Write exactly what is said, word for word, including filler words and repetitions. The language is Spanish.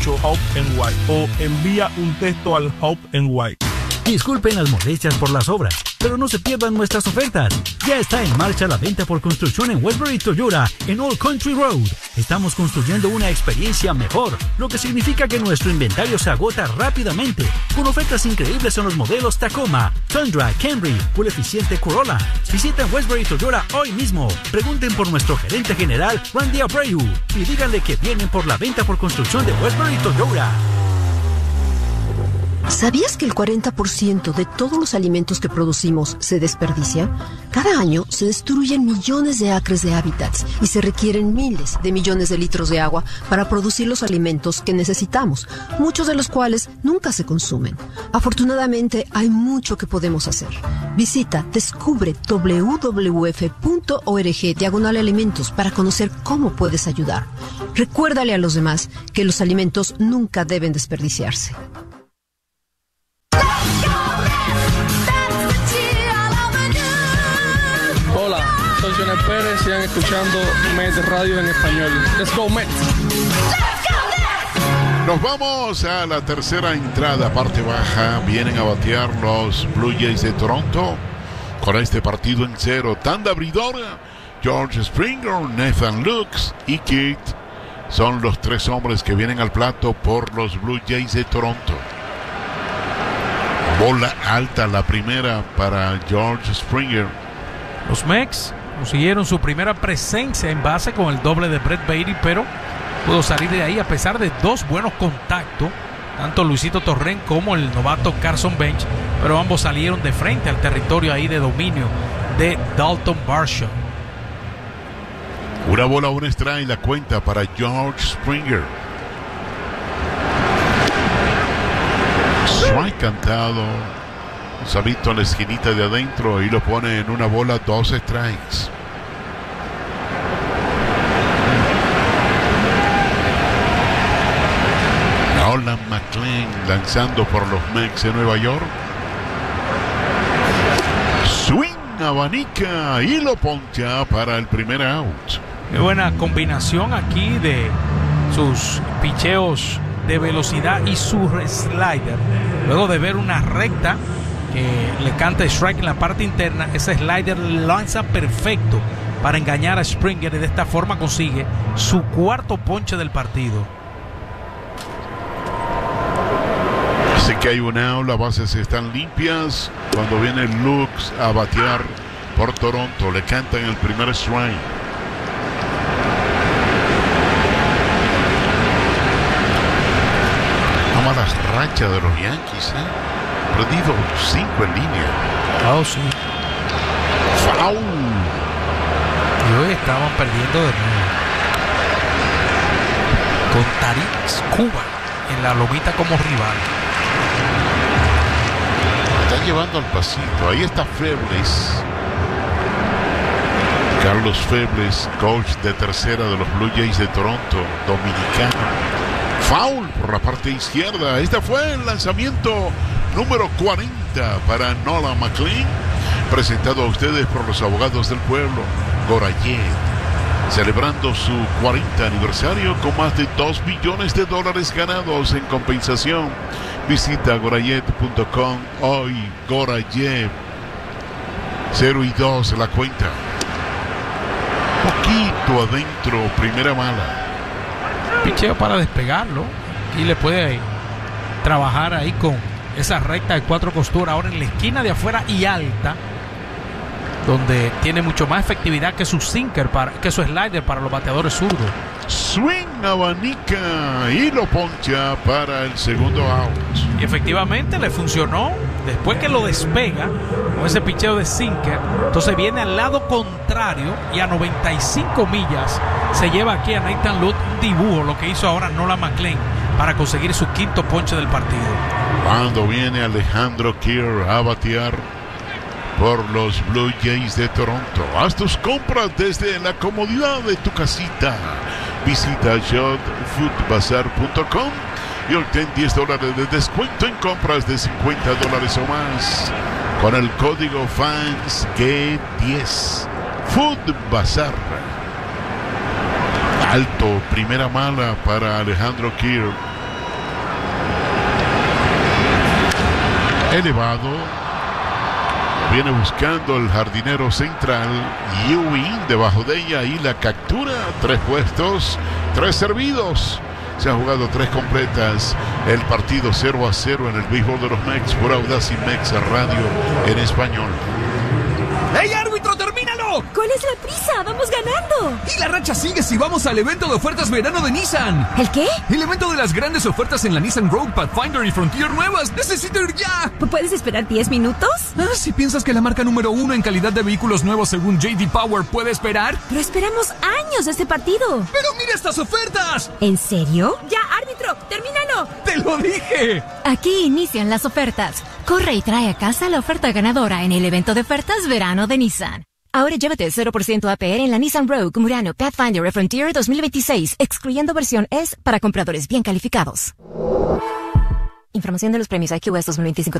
ocho Hope N Y o envía un texto al Hope N Y. Disculpen las molestias por las obras, pero no se pierdan nuestras ofertas. Ya está en marcha la venta por construcción en Westbury Toyota en Old Country Road. Estamos construyendo una experiencia mejor, lo que significa que nuestro inventario se agota rápidamente, con ofertas increíbles en los modelos Tacoma, Tundra, Camry o el eficiente Corolla. Visiten Westbury Toyota hoy mismo. Pregunten por nuestro gerente general, Randy Abreu, y díganle que vienen por la venta por construcción de Westbury Toyota. ¿Sabías que el cuarenta por ciento de todos los alimentos que producimos se desperdicia? Cada año se destruyen millones de acres de hábitats y se requieren miles de millones de litros de agua para producir los alimentos que necesitamos, muchos de los cuales nunca se consumen. Afortunadamente, hay mucho que podemos hacer. Visita descubre w w f punto org diagonal alimentos para conocer cómo puedes ayudar. Recuérdale a los demás que los alimentos nunca deben desperdiciarse. Hola, soy Jonel Pérez, sigan escuchando Mets Radio en español. Let's go Mets. Nos vamos a la tercera entrada, parte baja. Vienen a batear los Blue Jays de Toronto con este partido en cero. Tanda abridora, George Springer, Nathan Lukes y Kit son los tres hombres que vienen al plato por los Blue Jays de Toronto. Bola alta, la primera para George Springer. Los Mets consiguieron su primera presencia en base con el doble de Brett Baty, pero pudo salir de ahí a pesar de dos buenos contactos, tanto Luisito Torrent como el novato Carson Bench, pero ambos salieron de frente al territorio ahí de dominio de Dalton Varsho. Una bola, un strike, la cuenta para George Springer. Strike cantado. Salito en la esquinita de adentro y lo pone en una bola, dos strikes. Nolan McLean lanzando por los Mets de Nueva York. Swing, abanica y lo poncha para el primer out. Qué buena combinación aquí de sus picheos de velocidad y su slider. Luego de ver una recta que le canta strike en la parte interna, ese slider lanza perfecto para engañar a Springer y de esta forma consigue su cuarto ponche del partido. Así que hay un out, las bases están limpias. Cuando viene Lukes a batear por Toronto, le cantan el primer strike. Una mala racha de los Yankees, ¿eh? Perdido cinco en línea. Oh, sí. Foul. Y hoy estaban perdiendo de nuevo. Con Tarik Cuba en la lomita como rival. Está llevando al pasito. Ahí está Febles. Carlos Febles, coach de tercera de los Blue Jays de Toronto, dominicano. Foul por la parte izquierda. Este fue el lanzamiento número cuarenta para Nolan McLean, presentado a ustedes por los abogados del pueblo, Gorayet, celebrando su cuarenta aniversario con más de dos billones de dólares ganados en compensación. Visita gorayet punto com hoy. Gorayet, cero y dos la cuenta. Poquito adentro, primera mala. Picheo para despegarlo y le puede trabajar ahí con esa recta de cuatro costuras ahora en la esquina de afuera y alta, donde tiene mucho más efectividad que su sinker, para, que su slider para los bateadores zurdos. Swing, abanica y lo poncha para el segundo out. Y efectivamente le funcionó. Después que lo despega con ese picheo de sinker, entonces viene al lado contrario y a noventa y cinco millas se lleva aquí a Nathan Lute un dibujo, lo que hizo ahora Nolan McLean para conseguir su quinto ponche del partido. Cuando viene Alejandro Kirk a batear por los Blue Jays de Toronto. Haz tus compras desde la comodidad de tu casita. Visita shop food bazaar punto com y obtén diez dólares de descuento en compras de cincuenta dólares o más con el código fans G diez. Food Bazaar. Alto, primera mala para Alejandro Kirk. elevado. Viene buscando el jardinero central. Ewing debajo de ella y la captura. Tres puestos, tres servidos. Se han jugado tres completas. El partido cero a cero en el béisbol de los Mex por Audacy Mex Radio en español. ¡Ey, árbitro, termínalo! ¿Cuál es la prisa? ¡Vamos ganando! Y la racha sigue si vamos al evento de ofertas verano de Nissan. ¿El qué? El evento de las grandes ofertas en la Nissan Rogue, Pathfinder y Frontier nuevas. ¡Necesito ir ya! ¿Puedes esperar diez minutos? Ah, si piensas que la marca número uno en calidad de vehículos nuevos según J D Power puede esperar. Pero esperamos años de este partido. ¡Pero mira estas ofertas! ¿En serio? ¡Ya, árbitro! ¡Termínalo! ¡Te lo dije! Aquí inician las ofertas. Corre y trae a casa la oferta ganadora en el evento de ofertas verano de Nissan. Ahora llévate cero por ciento A P R en la Nissan Rogue, Murano, Pathfinder y Frontier dos mil veintiséis, excluyendo versión S para compradores bien calificados. Información de los premios I Q S dos mil veinticinco